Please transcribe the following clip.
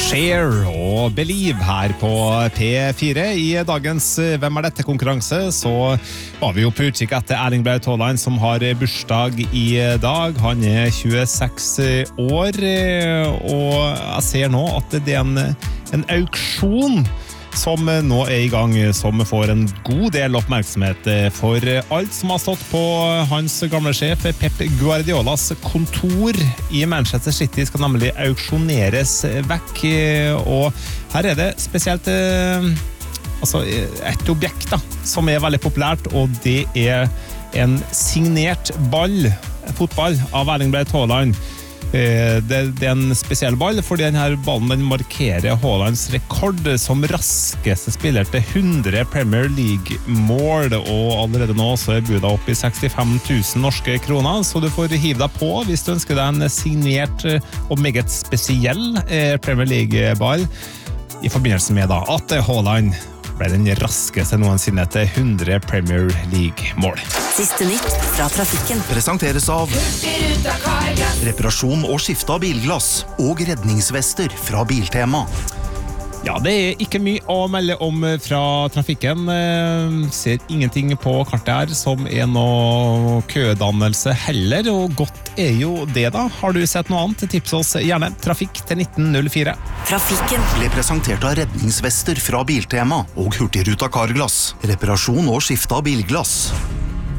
Cher og Believe her på P4. I dagens Hvem er dette-konkurranse så var vi jo på utkikk etter Erling Braut Haaland som har bursdag i dag. Han 26 år, og jeg ser nå at det en auksjon som nå i gang, som får en god del oppmerksomhet for alt som har stått på hans gamle sjef Pep Guardiolas kontor i Manchester City skal nemlig auksjoneres vekk, og her det spesielt et objekt da, som veldig populært, og det en signert fotball av Erling Braut Haaland. Det en spesiell ball, fordi denne ballen den markerer Haalands rekord som raskeste spiller til 100 Premier League-mål, og allerede nå så budet opp i 65 000 norske kroner, så du får hive deg på hvis du ønsker deg en signert og meget spesiell Premier League-ball, i forbindelse med da at Haaland ble den raskeste noensinne til 100 Premier League-mål. Siste nytt fra trafikken. Presenteres av reparasjon og skifte av bilglass og redningsvester fra Biltema. Ja, det ikke mye å melde om fra trafikken. Ser ingenting på kartet her som noe kødannelse heller, og godt jo det da. Har du sett noe annet? Tips oss gjerne. Trafikk til 1904. Trafikken ble presentert av redningsvester fra Biltema og Hurtigruta Carglass. Reparasjon og skifte av bilglass.